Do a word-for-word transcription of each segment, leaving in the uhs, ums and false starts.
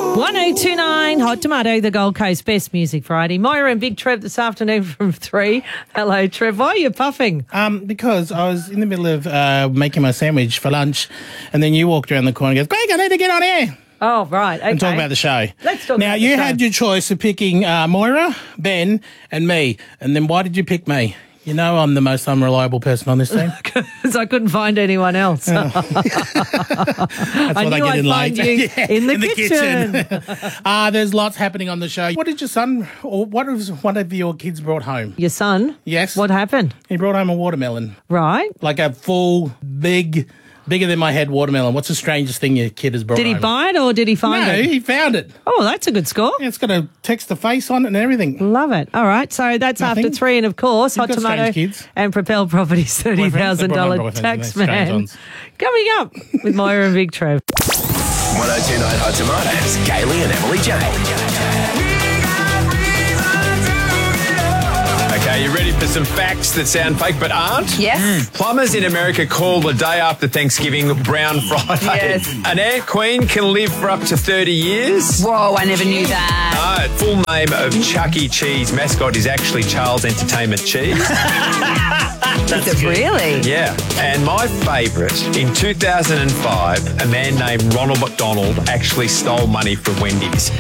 one oh two nine Hot Tomato, the Gold Coast Best Music Variety. Moira and Big Trev this afternoon from three. Hello, Trev. Why are you puffing? Um, because I was in the middle of uh, making my sandwich for lunch, and then you walked around the corner and goes, Greg, I need to get on air. Oh, right. Okay. And talk about the show. Let's talk now, about the you show. had your choice of picking uh, Moira, Ben, and me. And then why did you pick me? You know I'm the most unreliable person on this team. Because I couldn't find anyone else. Oh. That's I what knew I get I'd in find late. you Yeah, in the in kitchen. The kitchen. uh, there's lots happening on the show. What did your son, or what was one of your kids brought home? Your son? Yes. What happened? He brought home a watermelon. Right. Like a full, big, bigger than my head watermelon. What's the strangest thing your kid has brought Did he home? buy it or did he find no, it? he found it. Oh, that's a good score. Yeah, it's got a text the face on it and everything. Love it. All right. So that's Nothing. after three. And, of course, You've Hot got Tomato strange kids. and Propel Properties thirty thousand dollars Boyfriends, tax boyfriends, strange man. ones. Coming up with Moira and Big Trev. one oh two nine Hot Tomatoes, Kaylee and Emily Jane. Okay, you ready for some facts that sound fake but aren't? Yes. Plumbers in America call the day after Thanksgiving Brown Friday. Yes. An ant queen can live for up to thirty years. Whoa, I never knew that. No, full name of Chuck E. Cheese mascot is actually Charles Entertainment Cheese. Is it really? Yeah. And my favourite, in two thousand five, a man named Ronald McDonald actually stole money from Wendy's.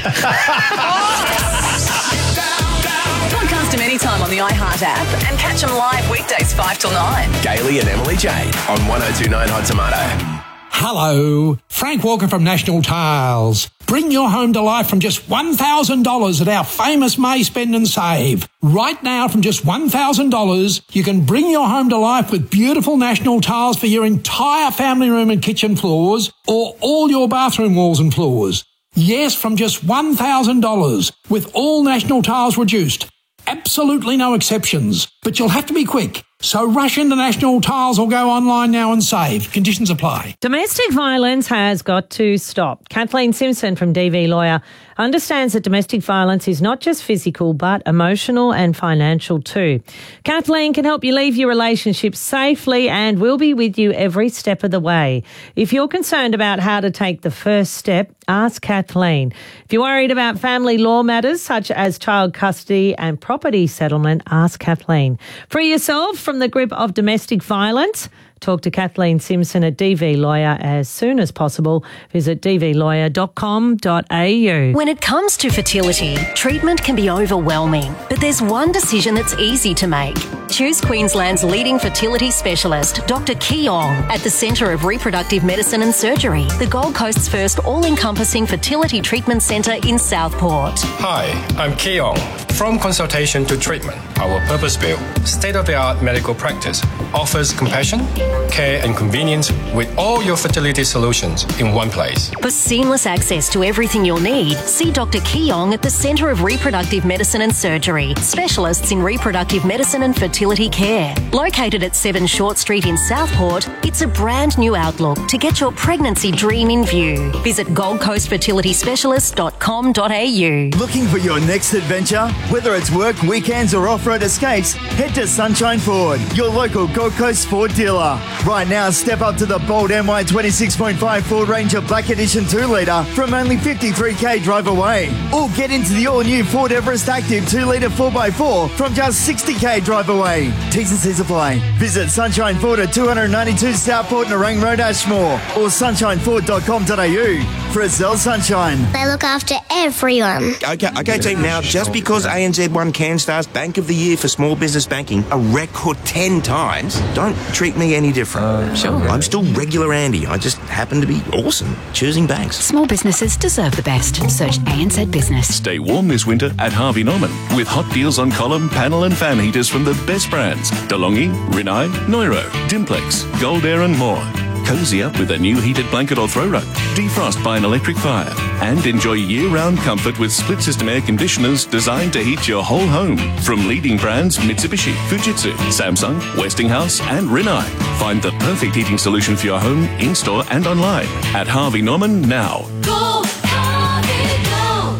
Podcast them anytime on the iHeart app and catch them live weekdays five till nine. Kaylee and Emily Jade on one oh two nine Hot Tomato. Hello, Frank Walker from National Tiles. Bring your home to life from just one thousand dollars at our famous May Spend and Save. Right now, from just one thousand dollars, you can bring your home to life with beautiful National Tiles for your entire family room and kitchen floors or all your bathroom walls and floors. Yes, from just one thousand dollars, with all National Tiles reduced. Absolutely no exceptions, but you'll have to be quick. So rush into National Tiles or go online now and save. Conditions apply. Domestic violence has got to stop. Kathleen Simpson from D V Lawyer understands that domestic violence is not just physical but emotional and financial too. Kathleen can help you leave your relationship safely and will be with you every step of the way. If you're concerned about how to take the first step, ask Kathleen. If you're worried about family law matters such as child custody and property settlement, ask Kathleen. Free yourself from the grip of domestic violence. Talk to Kathleen Simpson at D V Lawyer as soon as possible. Visit d v lawyer dot com dot a u. When it comes to fertility, treatment can be overwhelming, but there's one decision that's easy to make. Choose Queensland's leading fertility specialist, Doctor Keong, at the Centre of Reproductive Medicine and Surgery, the Gold Coast's first all-encompassing fertility treatment centre in Southport. Hi, I'm Keong. From consultation to treatment, our purpose-built, state-of-the-art medical practice offers compassion, care and convenience with all your fertility solutions in one place. For seamless access to everything you'll need, see Doctor Keong at the Centre of Reproductive Medicine and Surgery, specialists in reproductive medicine and fertility care. Located at seven Short Street in Southport, it's a brand new outlook to get your pregnancy dream in view. Visit gold coast fertility specialist dot com dot a u. Looking for your next adventure? Whether it's work, weekends or off-road escapes, head to Sunshine Ford, your local Gold Coast Ford dealer. Right now, step up to the bold M Y twenty-six point five Ford Ranger Black Edition two litre from only fifty-three k drive away. Or get into the all-new Ford Everest Active two litre four by four from just sixty k drive away. T's and C's apply. Visit Sunshine Ford at two ninety-two Southport Narang Road, Ashmore or sunshine ford dot com dot a u. Frizzell Sunshine. They look after everyone. Okay, okay, team. Now, just because A N Z won CanStar's Bank of the Year for Small Business Banking a record ten times, don't treat me any different. Uh, sure. I'm still regular Andy. I just happen to be awesome choosing banks. Small businesses deserve the best. Search A N Z Business. Stay warm this winter at Harvey Norman with hot deals on column, panel and fan heaters from the best brands. DeLonghi, Rinnai, Neuro, Dimplex, Gold Air and more. Cozy up with a new heated blanket or throw rug. Defrost by an electric fire. And enjoy year-round comfort with split-system air conditioners designed to heat your whole home. From leading brands Mitsubishi, Fujitsu, Samsung, Westinghouse and Rinnai. Find the perfect heating solution for your home, in-store and online at Harvey Norman now. Go, Harvey, go!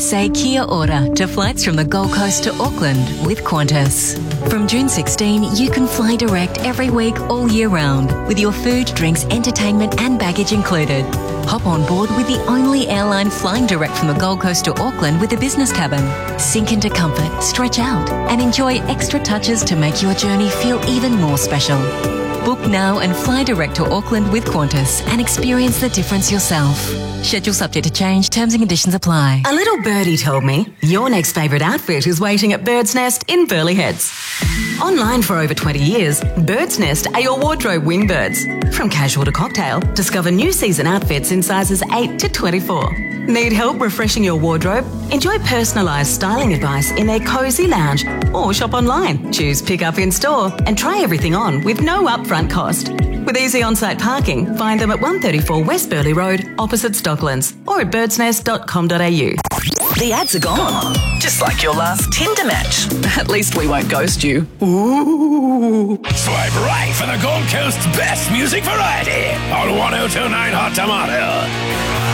Say kia ora to flights from the Gold Coast to Auckland with Qantas. From June sixteenth, you can fly direct every week all year round with your food, drinks, entertainment and baggage included. Hop on board with the only airline flying direct from the Gold Coast to Auckland with a business cabin. Sink into comfort, stretch out and enjoy extra touches to make your journey feel even more special. Book now and fly direct to Auckland with Qantas and experience the difference yourself. Schedule subject to change. Terms and conditions apply. A little birdie told me your next favourite outfit is waiting at Bird's Nest in Burleigh Heads. Online for over twenty years, Bird's Nest are your wardrobe wingbirds. From casual to cocktail, discover new season outfits in sizes eight to twenty-four. Need help refreshing your wardrobe? Enjoy personalised styling advice in their cosy lounge or shop online. Choose pick up in store and try everything on with no upfront cost. With easy on-site parking, find them at one thirty-four West Burleigh Road, opposite Stocklands, or at birds nest dot com dot a u. The ads are gone. Just like your last Tinder match. At least we won't ghost you. Ooh. Swipe right for the Gold Coast's best music variety on one oh two nine Hot Tomato.